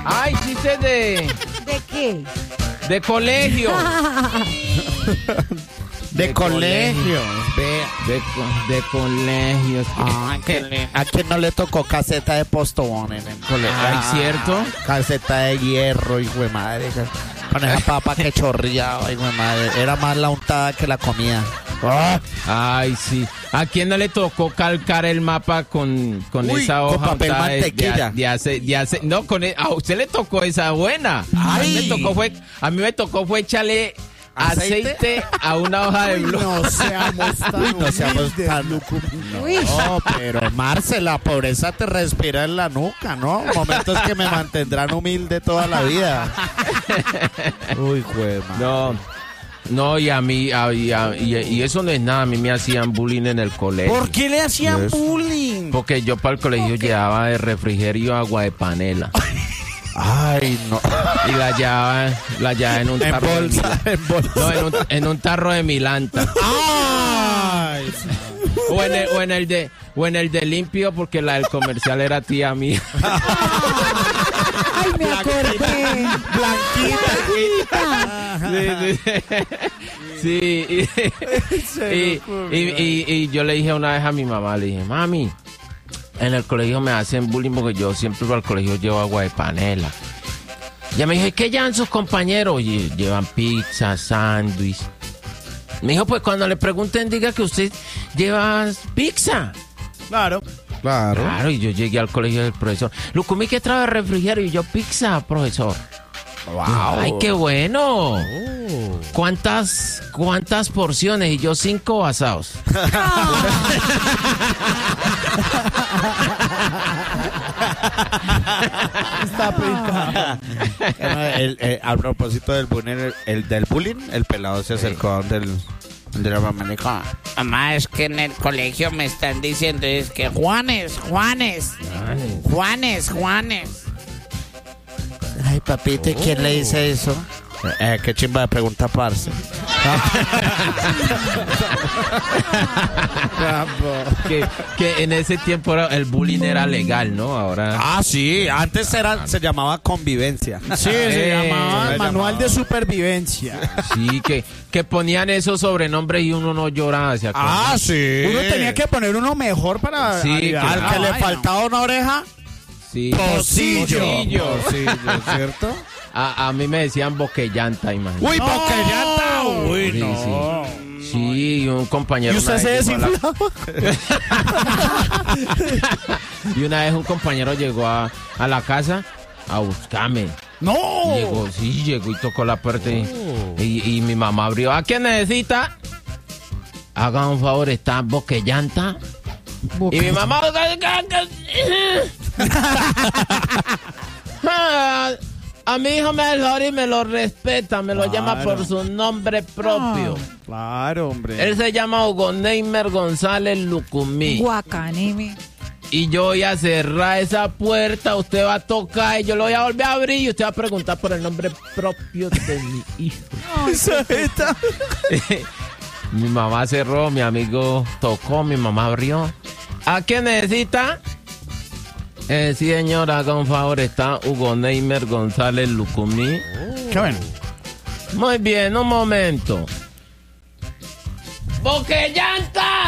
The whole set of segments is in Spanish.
Ay, chistes ¿De qué? de colegio. De colegio. De colegios. ¿A quién no le tocó caseta de postobón en el colegio? Ay, ¿cierto? Caseta de hierro, hijo de madre. Con esa papa que chorreaba, hijo de madre. Era más la untada que la comida. Ay, sí. ¿A quién no le tocó calcar el mapa con Uy, esa con hoja papel untada mantequilla? No, a usted le tocó esa buena. A mí me tocó fue echarle aceite a una hoja de blog. No seamos tan No, pero Marce, la pobreza te respira en la nuca, ¿no? Momentos que me mantendrán humilde toda la vida. Uy, juez, No, y a mí, y eso no es nada, a mí me hacían bullying en el colegio. ¿Por qué le hacían bullying? Porque yo para el colegio llevaba de refrigerio agua de panela. Ay, no. Y la llevaba en un tarro en un tarro de Milanta. Ay. O en el de limpio, porque la del comercial era tía mía. Ay, me acordé. Blanquita. Sí. Y yo le dije una vez a mi mamá, le dije, mami, en el colegio me hacen bullying porque yo siempre al colegio llevo agua de panela. Ya me dijo, ¿qué llevan sus compañeros? Y llevan pizza, sándwich. Me dijo, pues cuando le pregunten, diga que usted lleva pizza. Claro. Claro, y yo llegué al colegio del profesor. Lucumí, ¿qué trae refrigerio? Y yo, pizza, profesor. Wow. Ay, qué bueno. ¿Cuántas porciones? Y yo, 5 asados. Está pintado. A propósito del bullying, el pelado se acercó a donde de la mamá, dijo, mamá, es que en el colegio me están diciendo, es que Juanes. Ay, papito, ¿y quién le dice eso? Qué chimba de pregunta, parce. que en ese tiempo el bullying era legal, ¿no? Ahora. Ah, sí, antes se llamaba convivencia. Sí, se llamaba manual de supervivencia. Sí, que ponían esos sobrenombres y uno no lloraba. ¿Se acuerdan? Ah, sí. Uno tenía que poner uno mejor para Sí, aliviar Al la que le vaina. faltaba una oreja, Sí. pocillo, ¿cierto? A mí me decían boquellanta, imagínate. Uy, boquellanta. Uy, Sí, no. Sí, un compañero. ¿Y usted una se vez llegó a desinflaba? Y una vez un compañero llegó a la casa a buscarme. ¡No! Llegó y tocó la puerta y mi mamá abrió. ¿A quién necesita? Haga un favor, ¿está boquellanta? Y mi mamá... A mi hijo me da el favor y me lo respeta, me lo llama por su nombre propio. Claro, hombre. Él se llama Hugo Neymer González Lucumí. Guacaneme. Y yo voy a cerrar esa puerta, usted va a tocar y yo lo voy a volver a abrir y usted va a preguntar por el nombre propio de mi hijo. Mi mamá cerró, mi amigo tocó, mi mamá abrió. ¿A quién necesita? Sí, señora, haga un favor, está Hugo Neymer González Lucumí. Qué bueno. Muy bien, un momento. ¡Boquellanta!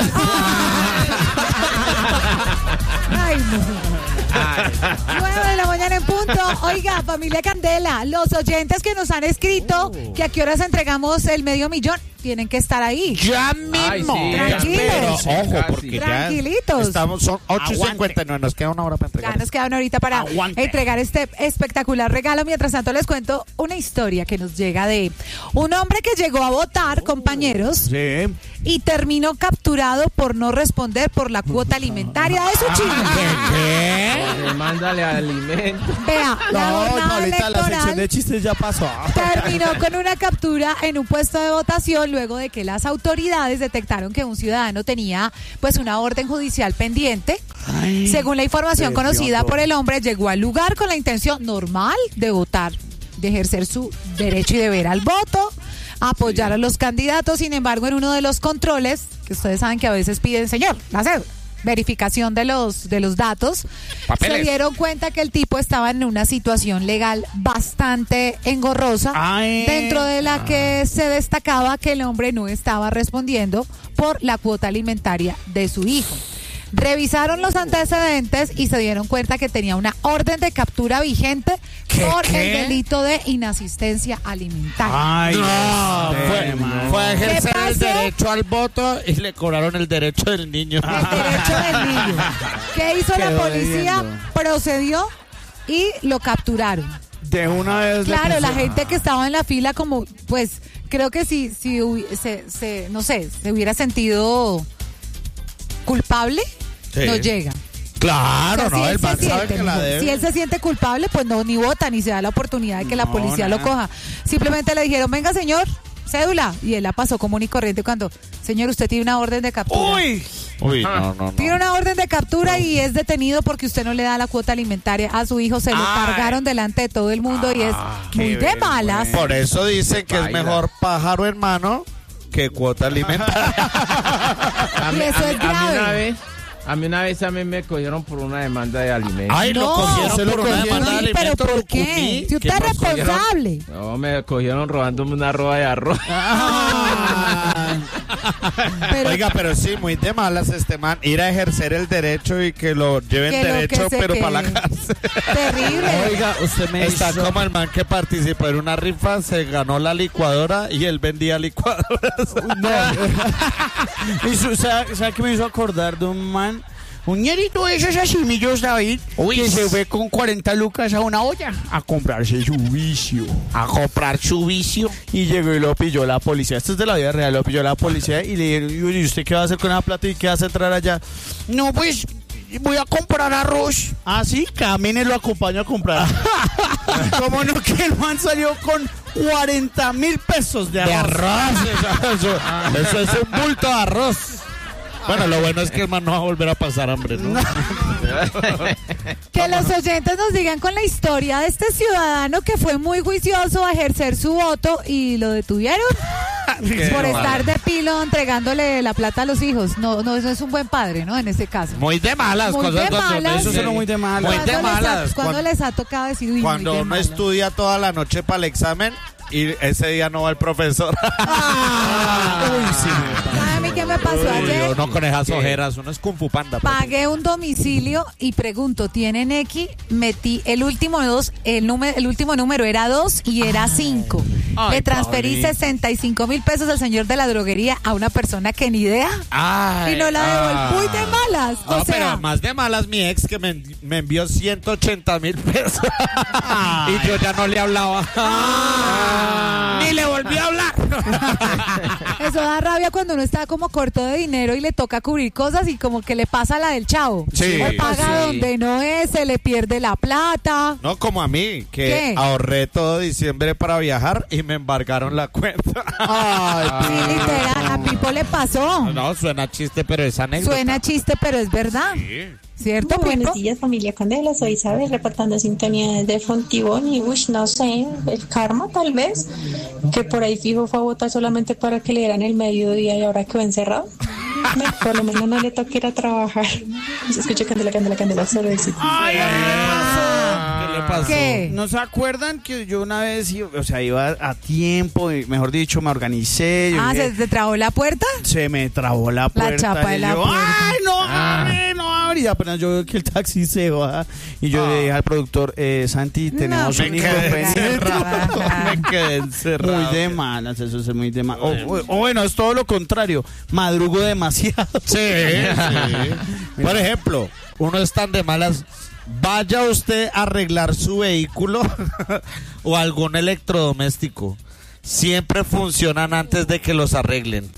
Ay, no. 9 de la mañana en punto. Oiga, familia Candela, los oyentes que nos han escrito que a qué horas entregamos el $500,000 tienen que estar ahí. Ya mismo. Ay, sí, Tranquilos. Pero ojo, porque Tranquilitos. ya son 8:59, nos queda una hora para entregar. Ya nos queda una horita para entregar este espectacular regalo. Mientras tanto, les cuento una historia que nos llega de un hombre que llegó a votar, compañeros, Sí. y terminó capturado por no responder por la cuota alimentaria de su chico. ¿Qué? Mándale alimento. Vea, la No, jornada Paulita, la sección electoral de chistes ya pasó. terminó con una captura en un puesto de votación luego de que las autoridades detectaron que un ciudadano tenía pues una orden judicial pendiente. Según la información conocida por el hombre, llegó al lugar con la intención normal de votar, de ejercer su derecho y deber al voto, apoyar a los candidatos. Sin embargo, en uno de los controles, que ustedes saben que a veces piden, señor, la cédula, verificación de los datos, Papeles. se dieron cuenta que el tipo estaba en una situación legal bastante engorrosa, dentro de la que se destacaba que el hombre no estaba respondiendo por la cuota alimentaria de su hijo. Revisaron los antecedentes y se dieron cuenta que tenía una orden de captura vigente por el delito de inasistencia alimentaria. Fue a ejercer ¿Qué el pasó? derecho al voto y le cobraron el derecho del niño. El derecho del niño. ¿Qué hizo la Quedó policía? debiendo. Procedió y lo capturaron. De una vez. Claro, la gente que estaba en la fila, como, pues, creo que si no sé, se hubiera sentido culpable, Sí. no llega. Claro, O sea, no, si el él se man sabe siente, que la mijo, debe. si él se siente culpable, pues no, ni vota, ni se da la oportunidad de que la No, policía lo nada. coja. Simplemente le dijeron, venga señor, cédula. Y él la pasó común y corriente cuando, señor, usted tiene una orden de captura. Uy. Uy, no. Tiene una orden de captura y es detenido porque usted no le da la cuota alimentaria a su hijo. Se lo cargaron delante de todo el mundo y es muy de malas. Por eso dicen que es Baila. mejor pájaro en mano que cuota alimentaria. Y eso es grave. A mí una vez me cogieron por una demanda de alimentos. Ay, lo No, cogieron se lo por una cogieron. demanda de Sí, pero alimentos. ¿por qué? Lucumí, Si usted que es nos cogieron. responsable. No, me cogieron robándome una roba de arroz. Pero Oiga, pero sí, muy de malas este man. Ir a ejercer el derecho y que lo lleven Que lo derecho, que se pero quede. para la cárcel. terrible. Oiga, usted me Está hizo- como el man que participó en una rifa, se ganó la licuadora y él vendía licuadoras. ¿Sabe qué me hizo acordar de un man? Un ñerito de esos asimillos, David, que se fue con 40 lucas a una olla a comprarse su vicio. A comprar su vicio. Y llegó y lo pilló la policía. Esto es de la vida real. Lo pilló la policía y le dijeron, ¿y usted qué va a hacer con esa plata y qué hace entrar allá? No, pues voy a comprar arroz. Ah, sí, camine, lo acompaño a comprar. ¿Cómo no que el man salió con 40,000 pesos de De arroz? arroz. Eso es un bulto de arroz. Bueno, lo bueno es que el man no va a volver a pasar hambre, ¿no? Que los oyentes nos digan con la historia de este ciudadano que fue muy juicioso a ejercer su voto y lo detuvieron por estar de pilo entregándole la plata a los hijos. No, eso es un buen padre, ¿no? En este caso. Muy de malas. Muy cosas de cuando malas. Eso sí. suena muy de mal. Muy de ¿Cuándo malas. ¿Cuándo les ha tocado decir uy, Cuando muy de uno malas? estudia toda la noche para el examen y ese día no va el profesor. Uy, sí. ¿Sabe a mí qué me pasó ayer? Uno con esas ojeras, uno es Kung Fu Panda. pues. Pagué un domicilio y pregunto, ¿tienen X? Metí el último el último número era 2 y era 5. Ay, Le transferí Paulita. 65,000 pesos al señor de la droguería a una persona que ni idea Ay, y no la devolví. Muy de malas. No, O sea, pero más de malas mi ex que me envió 180,000 pesos. Y yo ya no le hablaba. Ni le volví a hablar. eso da rabia cuando uno está como corto de dinero y le toca cubrir cosas y como que le pasa la del chavo. Sí, o paga sí. donde no es, se le pierde la plata. No como a mí, que ¿Qué? ahorré todo diciembre para viajar y me embargaron la cuenta. Sí, literal, a Pipo le pasó. No, suena chiste, pero es anécdota. Suena chiste, pero es verdad. ¿Cierto, Muy Pipo? buenos días, familia Candela. Soy Isabel, reportando sintonía desde Fontibón. Y, no sé, el karma tal vez, que por ahí fijo fue a votar solamente para que le dieran el mediodía y ahora quedó encerrado. Por lo menos no le toca ir a trabajar. Se escucha Candela, solo éxito. ¿Qué le pasó? ¿Qué? ¿No se acuerdan que yo una vez iba a tiempo, y mejor dicho, me organicé? yo Ah, dije, ¿se te trabó la puerta? se me trabó la puerta. chapa de y la yo, puerta. ¡ay, no abre, no abre! Y apenas yo veo que el taxi se va. Y yo le dije al productor, Santi, tenemos No, un Me hijo quedé pendiente. encerrado. Me quedé encerrado. Muy de malas, eso es muy de malas. O bueno, es todo lo contrario. Madrugo demasiado. Sí. Por ejemplo, uno es tan de malas. Vaya usted a arreglar su vehículo o algún electrodoméstico. Siempre funcionan antes de que los arreglen.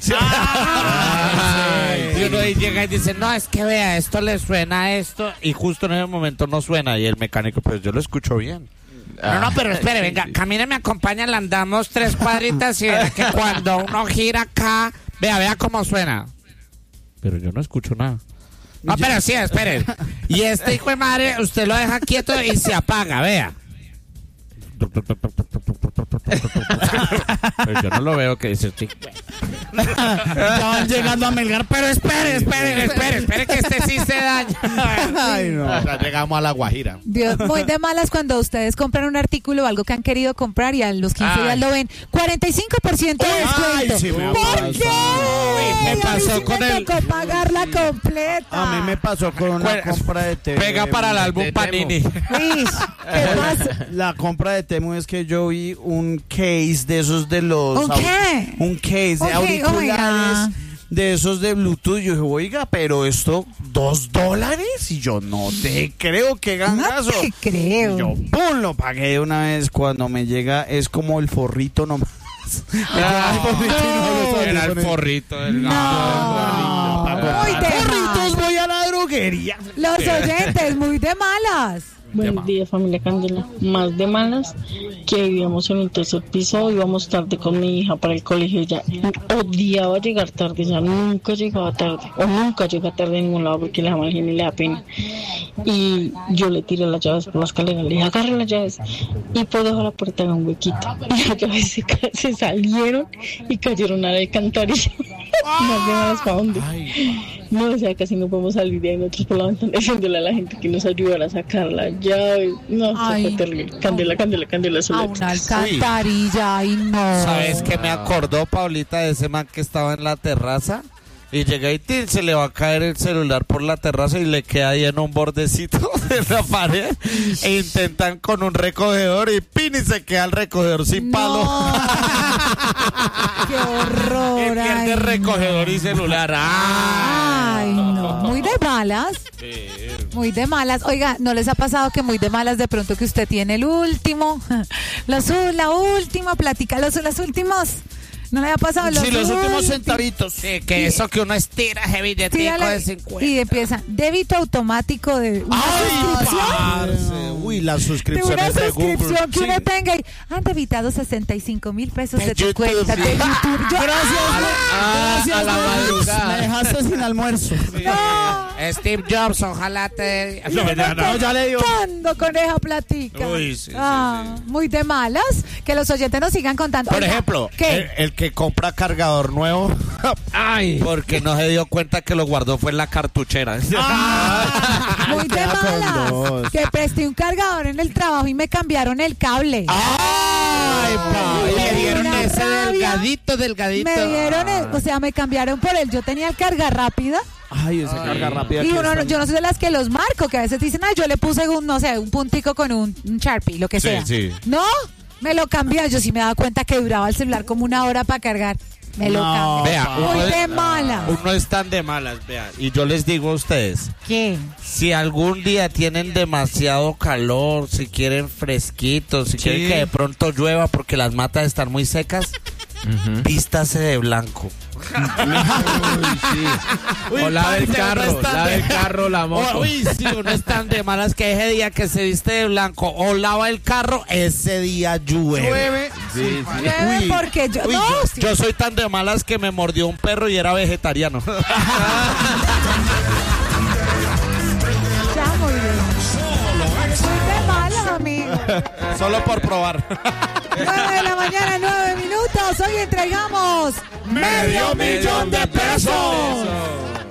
Y uno ahí llega y dice, no, es que vea, esto le suena a esto. Y justo en ese momento no suena. Y el mecánico, pues yo lo escucho bien. No, pero espere, venga, camine, me acompaña, le andamos 3 cuadritas y verá que cuando uno gira acá, vea cómo suena. Pero yo no escucho nada. No, pero sí, espere. Y este hijo de madre, usted lo deja quieto y se apaga, vea. Pero yo no lo veo que dice Ya van llegando a Melgar, pero espere que este sí se daña. Ay, no. Ya llegamos a La Guajira. Dios, muy de malas cuando ustedes compran un artículo o algo que han querido comprar y a los 15 días lo ven. 45% de descuento. sí me ¿Por pasó. qué? Me A mí pasó sí con me el- tocó pagarla completa. A mí me pasó con una compra de Temu. Pega para el álbum de Panini. Luis, ¿qué pasa? La compra de Temu es que yo vi un case de esos de los... ¿Un qué? Un case de Ok, auriculares oiga. de esos de Bluetooth. Yo dije, oiga, pero esto, $2. Y yo no te creo que No gangazo. te creo. Y yo, ¡pum! Lo pagué de una vez. Cuando me llega, es como el forrito nomás. Era el forrito del No. Muy de Forritos, malas. voy a la droguería. Los oyentes, muy de malas. Buenos días, familia Candela. Más de malas que vivíamos en el tercer piso, íbamos tarde con mi hija para el colegio. Ella odiaba llegar tarde, ella nunca llegaba tarde, o nunca llega tarde en ningún lado porque le da mal genio y le da pena. Y yo le tiré las llaves por la escalera, le dije, agarre las llaves. Y por debajo de la puerta había un huequito. Y las llaves se salieron y cayeron a la alcantarilla. Más de malas, ¿para dónde? No, o sea, casi no podemos salir de ahí nosotros por la ventana diciéndole a la gente que nos ayudara a sacar la llave. No, eso Ay. fue terrible. Candela, Candela, Candela, A sola. una alcantarilla, ay no. ¿Sabes qué me acordó, Paulita, de ese man que estaba en la terraza? Y llega y ¡tin! Se le va a caer el celular por la terraza y le queda ahí en un bordecito de la pared. E intentan con un recogedor y ¡pin! Y se queda el recogedor sin palo. No. Qué horror. Y pierde ay, recogedor y celular. Ay, no. Muy de malas. Muy de malas. Oiga, ¿no les ha pasado que muy de malas de pronto que usted tiene el último? La última plática, los últimos. ¿No le ha pasado los Sí, los últimos últimos? centavitos. Sí, que eso que uno estira ese billetico Tírale, de 50. y empieza débito automático de una suscripción. Parce. Uy, las De una suscripciones de Google. suscripción que Sí. uno tenga y han debitado 65,000 pesos de tu YouTube, cuenta de sí. YouTube. Yo- Gracias, a la Luis. madrugada. Me dejaste sin almuerzo. No. Steve Jobs, ojalá te... No, ya le dio. Contando con esa platica. Uy, sí, sí, Muy de malas. Que los oyentes nos sigan contando. Por Oiga, ejemplo, ¿qué? el que compra cargador nuevo Ay. porque no se dio cuenta que lo guardó fue en la cartuchera. Muy de queda con malas. dos. Que presté un cargador en el trabajo y me cambiaron el cable. Ay, pa. Y me dieron Vieron ese rabia. delgadito. Me dieron o sea, me cambiaron por él. Yo tenía el carga rápida. Ay, esa carga rápida. Y que uno, está- yo no soy de las que los marco, que a veces dicen, ay, yo le puse un, no sé, un puntico con un Sharpie, lo que Sí, sea. sí. No, me lo cambié. Yo sí me daba cuenta que duraba el celular como una hora para cargar. Me lo No, cambié. Vea, Muy uno, de mala. uno es tan de malas, vea. Y yo les digo a ustedes, ¿Qué? si algún día tienen demasiado calor, si quieren fresquito, si quieren que de pronto llueva porque las matas están muy secas, vístase de blanco. O la del carro, la moto. Uy, sí, uno es tan de malas que ese día que se viste de blanco o lava el carro, ese día llueve. Sí, sí. Llueve porque yo. Uy, no, yo, sí. yo soy tan de malas que me mordió un perro y era vegetariano. Ya, muy bien. Muy de mala, amigo. Solo por probar. 9 de la mañana, 9 minutos. Hoy entregamos ¡Medio millón de pesos!